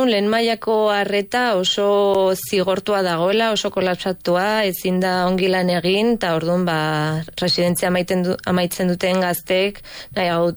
dugun lehen mailako arreta oso zigortua dagoela, oso kolapsatua, ezin da ongi lan egin, eta orduan residentzia amaitzen duten gazteek, nahi